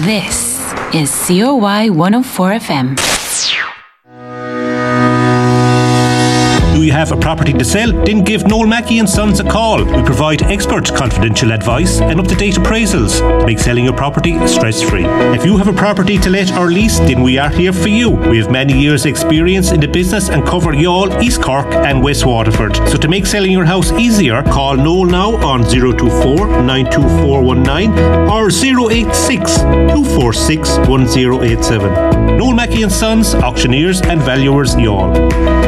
This is COY 104 FM. Do you have a property to sell? Then give Noel Mackey & Sons a call. We provide expert confidential advice and up-to-date appraisals to make selling your property stress-free. If you have a property to let or lease, then we are here for you. We have many years' experience in the business and cover Youghal, East Cork and West Waterford. So to make selling your house easier, call Noel now on 024 92419 or 086 246 1087. Noel Mackey & Sons, auctioneers and valuers, Youghal.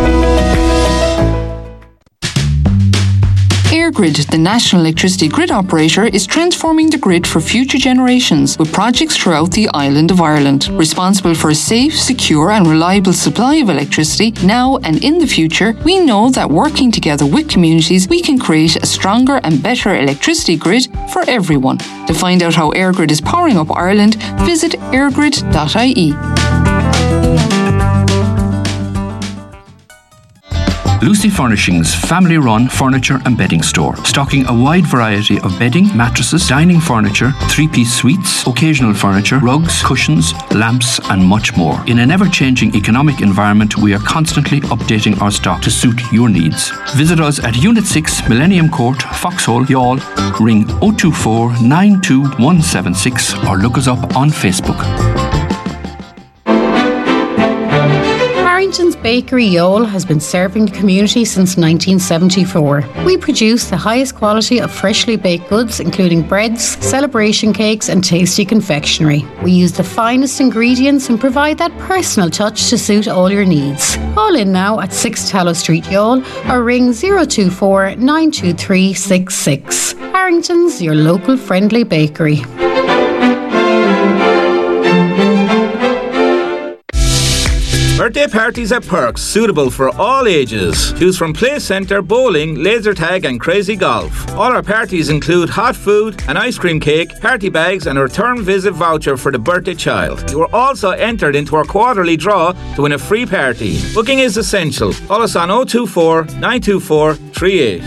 EirGrid, the national electricity grid operator, is transforming the grid for future generations with projects throughout the island of Ireland. Responsible for a safe, secure and reliable supply of electricity now and in the future, we know that working together with communities, we can create a stronger and better electricity grid for everyone. To find out how EirGrid is powering up Ireland, visit eirgrid.ie. Lucy Furnishings family-run furniture and bedding store, stocking a wide variety of bedding, mattresses, dining furniture, three-piece suites, occasional furniture, rugs, cushions, lamps and much more. In an ever-changing economic environment, we are constantly updating our stock to suit your needs. Visit us at Unit 6, Millennium Court, Foxhole, Youghal. Ring 024 92176 or look us up on Facebook. Harrington's Bakery Youghal has been serving the community since 1974. We produce the highest quality of freshly baked goods, including breads, celebration cakes and tasty confectionery. We use the finest ingredients and provide that personal touch to suit all your needs. Call in now at 6 Tallow Street, Youghal, or ring 024 923 66. Harrington's, your local friendly bakery. Birthday parties at Perks, suitable for all ages. Choose from play centre, bowling, laser tag and crazy golf. All our parties include hot food, an ice cream cake, party bags and a return visit voucher for the birthday child. You are also entered into our quarterly draw to win a free party. Booking is essential. Call us on 024 924 38.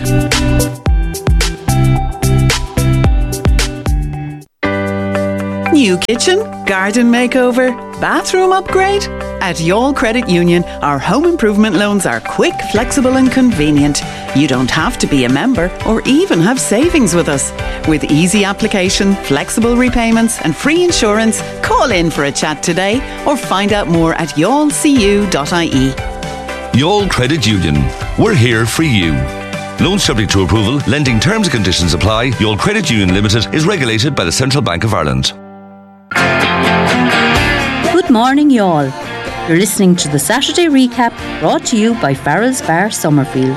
New kitchen, garden makeover, bathroom upgrade? At Youghal Credit Union, our home improvement loans are quick, flexible and convenient. You don't have to be a member or even have savings with us. With easy application, flexible repayments and free insurance, call in for a chat today or find out more at youghalcu.ie. Youghal Credit Union. We're here for you. Loans subject to approval, lending terms and conditions apply. Youghal Credit Union Limited is regulated by the Central Bank of Ireland. Good morning, Youghal. You're listening to the Saturday Recap, brought to you by Farrell's Bar, Summerfield.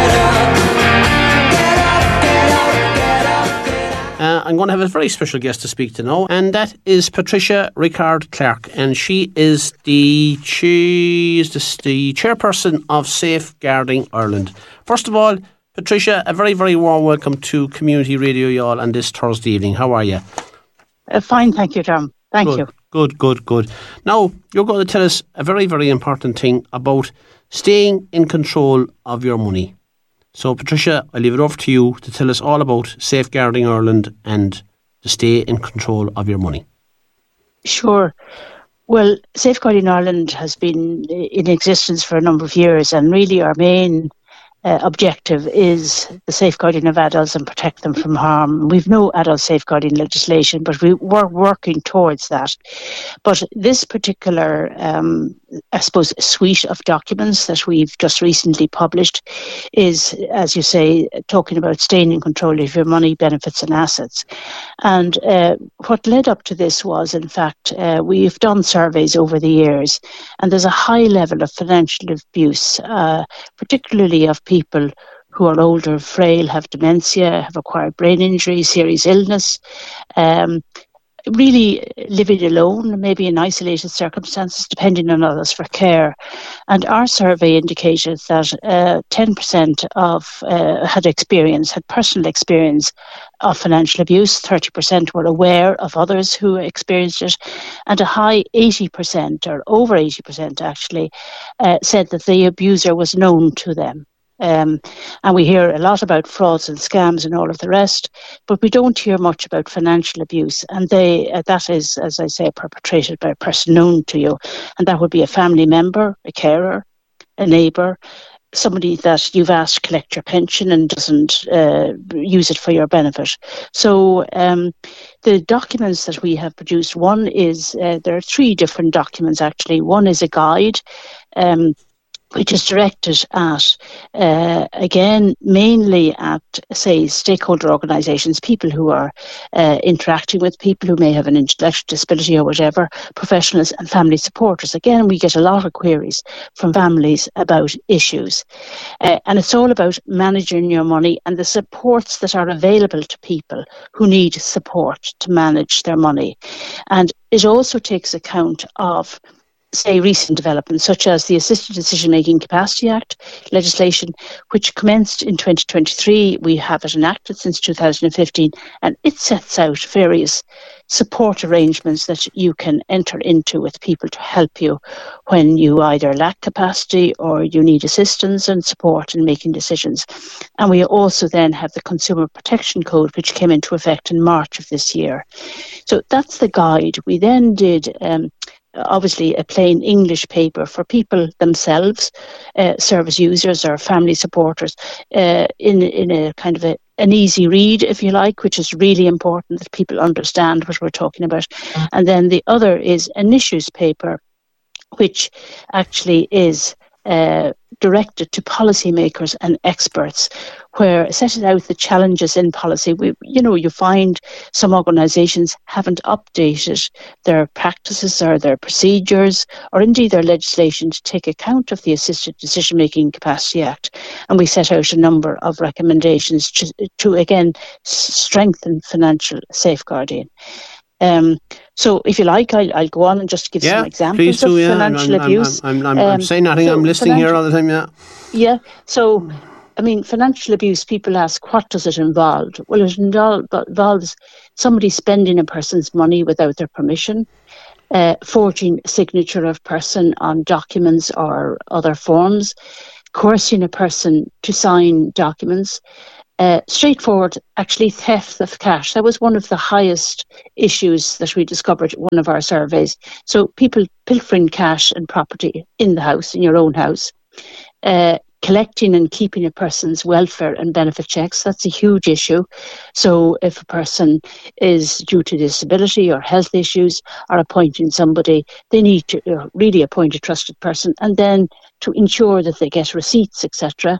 I'm going to have a very special guest to speak to now, and that is Patricia Rickard-Clark, and she is the chairperson of Safeguarding Ireland. First of all, Patricia, a very, very warm welcome to Community Radio Youghal on this Thursday evening. How are you? Fine, thank you, Tom. Thank you. Good. Now, you're going to tell us a very, very important thing about staying in control of your money. So, Patricia, I leave it over to you to tell us all about Safeguarding Ireland and to stay in control of your money. Sure. Well, Safeguarding Ireland has been in existence for a number of years, and really our main objective is the safeguarding of adults and protect them from harm. We've no adult safeguarding legislation, but we're working towards that. But this particular, I suppose, suite of documents that we've just recently published is, as you say, talking about staying in control of your money, benefits and assets. And what led up to this was, in fact, we've done surveys over the years, and there's a high level of financial abuse, particularly of people who are older, frail, have dementia, have acquired brain injury, serious illness, really living alone, maybe in isolated circumstances, depending on others for care. And our survey indicated that 10% of had personal experience of financial abuse, 30% were aware of others who experienced it, and a high 80%, or over 80% actually, said that the abuser was known to them. And we hear a lot about frauds and scams and all of the rest, but we don't hear much about financial abuse. And that is, as I say, perpetrated by a person known to you. And that would be a family member, a carer, a neighbour, somebody that you've asked to collect your pension and doesn't use it for your benefit. So the documents that we have produced, one is, there are 3 different documents actually. One is a guide, which is directed at, again, mainly at, say, stakeholder organisations, people who are interacting with people who may have an intellectual disability or whatever, professionals and family supporters. Again, we get a lot of queries from families about issues. And it's all about managing your money and the supports that are available to people who need support to manage their money. And it also takes account of, say, recent developments such as the Assisted Decision-Making Capacity Act legislation, which commenced in 2023. We have it enacted since 2015, and it sets out various support arrangements that you can enter into with people to help you when you either lack capacity or you need assistance and support in making decisions. And we also then have the Consumer Protection Code, which came into effect in March of this year. So that's the guide. We then did obviously a plain English paper for people themselves, service users or family supporters, in a kind of an easy read, if you like, which is really important that people understand what we're talking about. And then the other is an issues paper, which actually is directed to policymakers and experts, where setting out the challenges in policy. You find some organisations haven't updated their practices or their procedures or indeed their legislation to take account of the Assisted Decision-Making Capacity Act. And we set out a number of recommendations to again, strengthen financial safeguarding. So if you like, I'll go on and just give some examples of financial abuse. I'm saying nothing, I'm listening here all the time, Yeah, so, I mean, financial abuse, people ask, what does it involve? Well, it involves somebody spending a person's money without their permission, forging a signature of person on documents or other forms, coercing a person to sign documents, straightforward, actually, theft of cash. That was one of the highest issues that we discovered in one of our surveys. So people pilfering cash and property in the house, in your own house, collecting and keeping a person's welfare and benefit checks. That's a huge issue. So if a person is due to disability or health issues or appointing somebody, they need to really appoint a trusted person, and then to ensure that they get receipts, etc.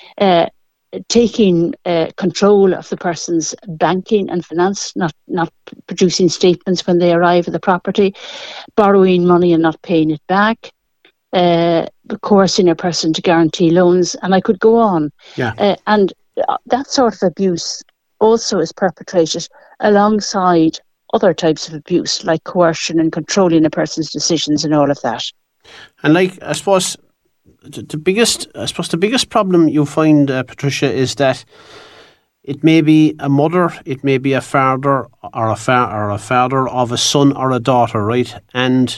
Taking control of the person's banking and finance, not producing statements when they arrive at the property, borrowing money and not paying it back, coercing a person to guarantee loans, and I could go on. And that sort of abuse also is perpetrated alongside other types of abuse, like coercion and controlling a person's decisions and all of that. And I suppose the biggest problem you find, Patricia, is that it may be a mother, it may be a father or a father of a son or a daughter, right? And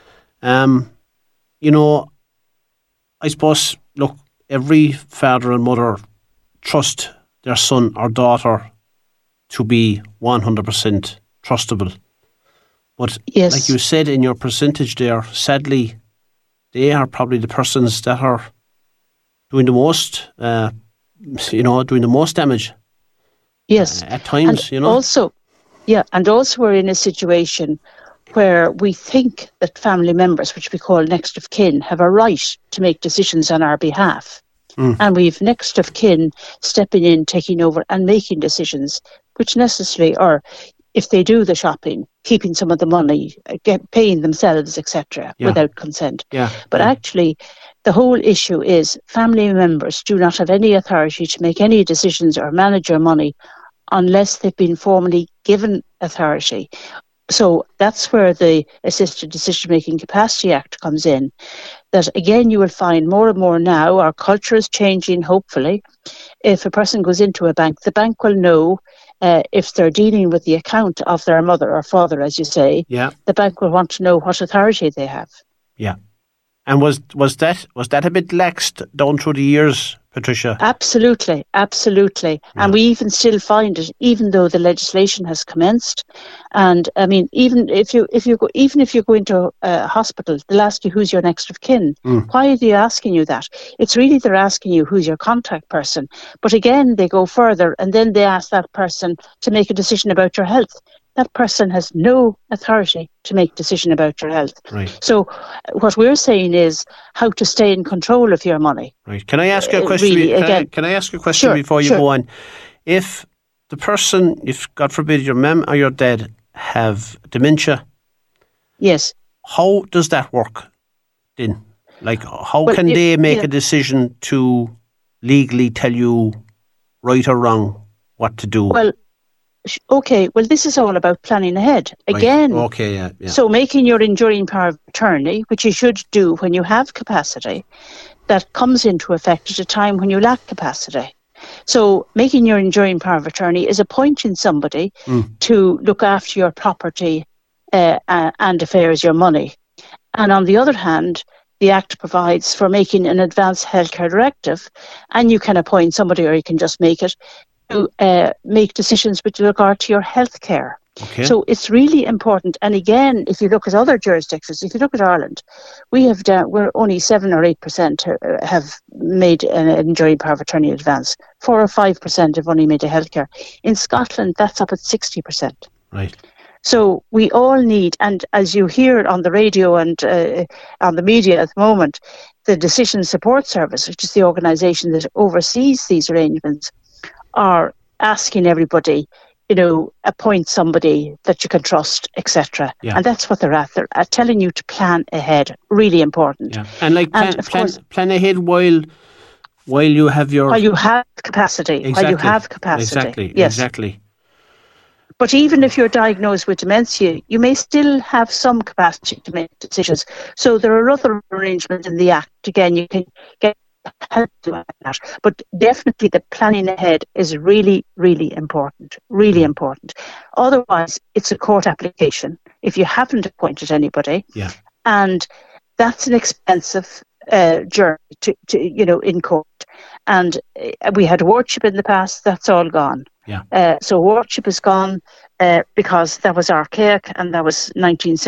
I suppose, look, every father and mother trust their son or daughter to be 100% trustable. But yes, like you said in your percentage there, sadly, they are probably the persons that are doing the most, doing the most damage. Yes. At times, and also we're in a situation where we think that family members, which we call next of kin, have a right to make decisions on our behalf. And we've next of kin stepping in, taking over and making decisions, which necessarily, or if they do the shopping, keeping some of the money, paying themselves, etc., without consent. But actually, the whole issue is family members do not have any authority to make any decisions or manage your money unless they've been formally given authority. So that's where the Assisted Decision-Making Capacity Act comes in. That again, you will find more and more now, our culture is changing, hopefully. If a person goes into a bank, the bank will know if they're dealing with the account of their mother or father, as you say, the bank will want to know what authority they have. Yeah. And was that a bit laxed down through the years, Patricia? Absolutely. Yeah. And we even still find it, even though the legislation has commenced. And I mean, even if you go into a hospital, they'll ask you who's your next of kin. Why are they asking you that? It's really they're asking you who's your contact person. But again, they go further, and then they ask that person to make a decision about your health. That person has no authority to make a decision about your health. Right. So what we're saying is how to stay in control of your money. Right. Can I ask you a question? Really, can I ask you a question before you go on? If the person, if God forbid your mum or your dad have dementia, yes, how does that work then? Like, how can they make a decision to legally tell you right or wrong what to do? Well, this is all about planning ahead. Again, right. Okay, yeah. So making your enduring power of attorney, which you should do when you have capacity, that comes into effect at a time when you lack capacity. So making your enduring power of attorney is appointing somebody to look after your property and affairs, your money. And on the other hand, the Act provides for making an advance healthcare directive, and you can appoint somebody or you can just make it, to make decisions with regard to your health care. Okay. So it's really important. And again, if you look at other jurisdictions, if you look at Ireland, we're only 7 or 8% have made an enduring power of attorney advance. 4 or 5% have only made a healthcare. In Scotland, that's up at 60%. Right. So we all need, and as you hear on the radio and on the media at the moment, the Decision Support Service, which is the organisation that oversees these arrangements, are asking everybody, appoint somebody that you can trust, etc. Yeah. And that's what they're at. They're telling you to plan ahead. Really important. Yeah. And plan ahead while you have your... While you have capacity. Exactly. While you have capacity. Exactly. Yes. Exactly. But even if you're diagnosed with dementia, you may still have some capacity to make decisions. So there are other arrangements in the Act. Again, you can get help doing that. But definitely the planning ahead is really, really important. Really important. Otherwise, it's a court application if you haven't appointed anybody. Yeah. And that's an expensive journey to in court. And we had wardship in the past. That's all gone. Yeah. So wardship is gone because that was archaic and that was 1970.